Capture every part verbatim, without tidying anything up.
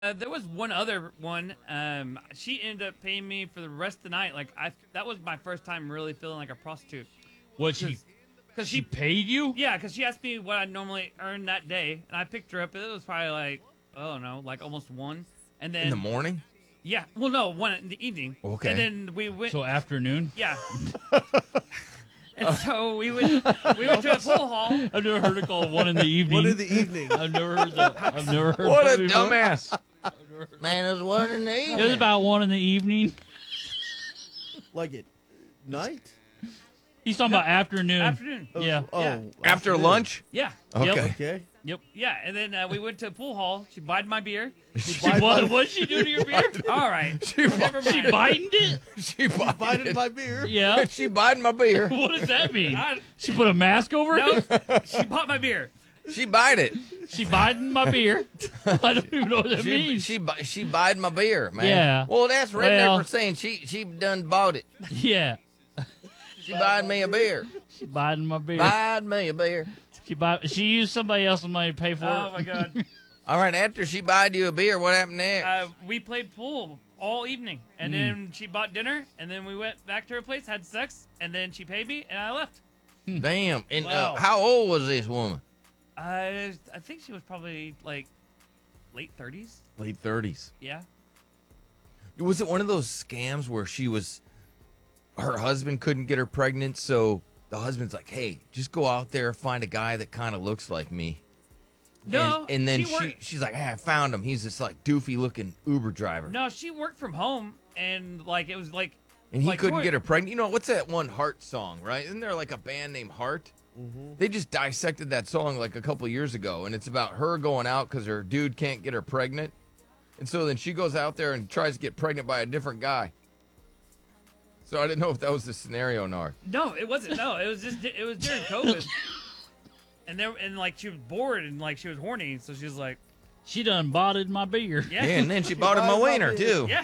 Uh, there was one other one. Um, she ended up paying me for the rest of the night. Like I, that was my first time really feeling like a prostitute. What she? Because She she, paid you? yeah, because she asked me what I normally earn that day, and I picked her up. It was probably like, I don't know, like almost one. And then In the morning? yeah, well, no, one in the evening. Okay. And then we went. So afternoon? Yeah. And so we went. We went to a pool hall. I've never heard it called one in the evening. One in the evening. I've never heard that. I've never heard What that a before. dumbass. Man, it was one in the evening. It was about one in the evening. Like at night? He's talking about afternoon. Afternoon. Yeah. Oh, Yeah. After afternoon. lunch? Yeah. Okay. Yep. Okay. Yep. Yeah. And then uh, we went to a pool hall. She bought my beer. She, what? What'd she do to your beer? All right. She, Never She mind. biting it? she bought Bided my beer. Yeah. She bought my beer. What does that mean? I- She put a mask over no, it? she bought my beer. She bought it. She biting my beer? I don't even know what that She means. she bu- she buyed my beer, man. Yeah. Well, that's redneck Well- for saying she she done bought it. Yeah. She buyed me a beer. She biting my beer. Buyed me a beer. She buy, She used somebody else's money to pay for Oh it. my god. All right, after she buyed you a beer, what happened next? Uh, we played pool all evening, and then she bought dinner, and then we went back to her place, had sex, and then she paid me, and I left. Damn. And Wow. uh, how old was this woman? I I think she was probably like late thirties. Late thirties. Yeah. Was it one of those scams where she was, her husband couldn't get her pregnant, so the husband's like, hey, just go out there, find a guy that kind of looks like me. No. And, and then she, she, worked, she's like, hey, I found him. He's this like doofy looking Uber driver. No, she worked from home, and like it was like. And he like couldn't toy- get her pregnant. You know, what's that one Heart song, right? Isn't there like a band named Heart? Mm-hmm. They just dissected that song like a couple years ago, and it's about her going out because her dude can't get her pregnant. And so then she goes out there and tries to get pregnant by a different guy. So I didn't know if that was the scenario, Nard. No, it wasn't. No, it was just it was during COVID. And there and like she was bored and like she was horny, so she was like, She done botted my beer. yeah, Yeah, and then she bought him my wiener, too. yeah.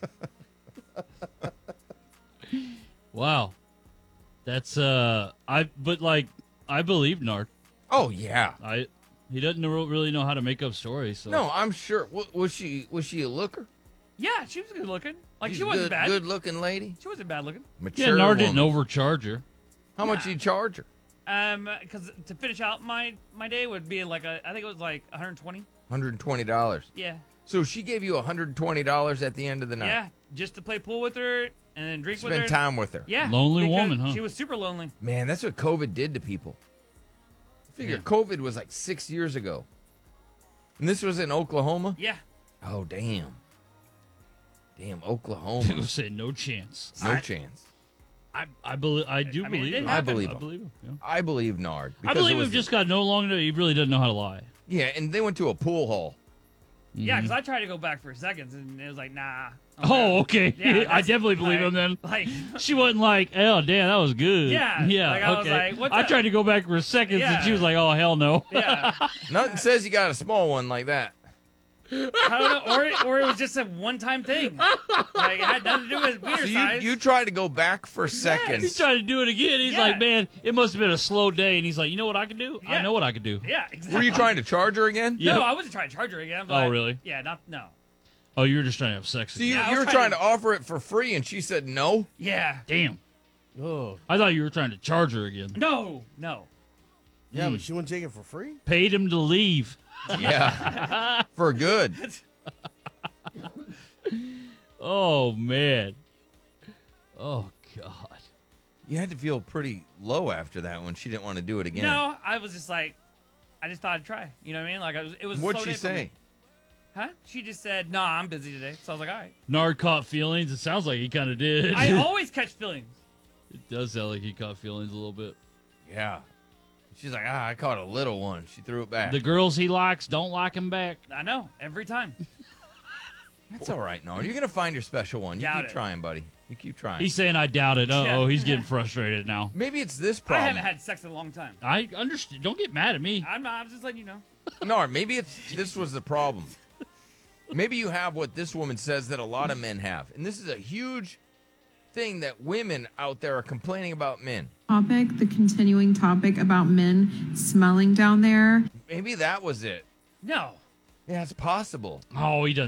Wow. That's, uh, I, but like, I believe Nard. Oh, yeah. I, he doesn't know- really know how to make up stories. So. No, I'm sure. wa- Was she was she a looker? Yeah, she was good looking. Like She's she a wasn't good, bad. good-looking lady. She wasn't bad looking. Mature Yeah, Nard woman. didn't overcharge her. How much did you charge her? Um, because to finish out my my day would be like a I think it was like one hundred twenty. one hundred twenty dollars. Yeah, So she gave you one hundred twenty dollars at the end of the night. yeah, just to play pool with her and then drink with her. Spend time with her. Yeah, Lonely because woman, huh? She was super lonely. Man, that's what COVID did to people. Figure Yeah. COVID was like six years ago. And this was in Oklahoma? Yeah, Oh, damn. Damn, People Oklahoma. say no chance. No I- chance. I, I believe, I do I mean, it believe didn't him. I happen. believe I him. believe him. Yeah. I believe Nard. I because believe it was him just got no longer. He really doesn't know how to lie. Yeah, and they went to a pool hall. yeah, Mhm. because I tried to go back for seconds and it was like, nah. Oh, okay. Yeah, I that's- definitely believe him then. Like, She wasn't like, oh, damn, that was good. Yeah, Yeah. like, I was okay. like, what's I up? tried to go back for seconds and she Yeah. was like, oh, hell no. yeah, Nothing says you got a small one like that. I don't know, or or it was just a one-time thing. Like it had nothing to do with wiener So you, size. you tried to go back for He's seconds. trying to do it again. He's Yeah. like, man, it must have been a slow day. And he's like, you know what I can do? I Yeah. know what I can do. yeah, exactly. Were you trying to charge her again? Yeah. No, I wasn't trying to charge her again. Oh, But really? Yeah, not no. Oh, you were just trying to have sex So you, again. Yeah, I you was were trying trying to to- offer it for free, and she said no? Yeah. Damn. Oh. I thought you were trying to charge her again. No, no. Yeah, Hmm. but she wouldn't take it for free? Paid him to leave. Yeah. For good. Oh, man. Oh, God. You had to feel pretty low after that when she didn't want to do it again. No, I was just like, I just thought I'd try. You know what I mean? Like I was, it was. a What'd slow she day for me. say? Huh? She just said, "Nah, I'm busy today." So I was like, "All right." Nard caught feelings. It sounds like he kind of did. I always catch feelings. It does sound like he caught feelings a little bit. Yeah. She's like, ah, I caught a little one. She threw it back. The girls he likes don't like him back. I know every time. That's all right, Nard. You're going to find your special one. You Doubt keep it. trying, buddy. You keep trying. He's saying I doubt it. Uh oh, Yeah. he's getting frustrated now. Maybe it's this I problem. haven't had sex in a long time. I understand. Don't get mad at me. I'm not. I'm just letting you know. Nard, maybe it's this was the problem. Maybe you have what this woman says that a lot of men have. And this is a huge thing that women out there are complaining about men. Topic, the continuing topic about men smelling down there. Maybe that was it. No. Yeah, it's possible. Oh, he doesn't